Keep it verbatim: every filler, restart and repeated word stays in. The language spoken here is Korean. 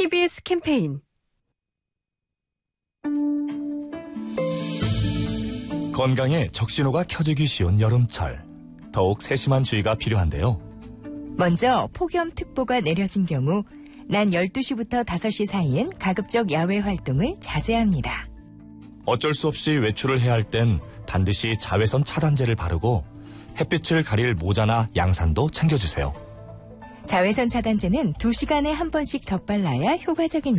티비에스 캠페인 건강에 적신호가 켜지기 쉬운 여름철. 더욱 세심한 주의가 필요한데요. 먼저 폭염특보가 내려진 경우 낮 열두 시부터 다섯 시 사이엔 가급적 야외 활동을 자제해야 합니다. 어쩔 수 없이 외출을 해야 할 땐 반드시 자외선 차단제를 바르고 햇빛을 가릴 모자나 양산도 챙겨주세요. 자외선 차단제는 두 시간에 한 번씩 덧발라야 효과적입니다.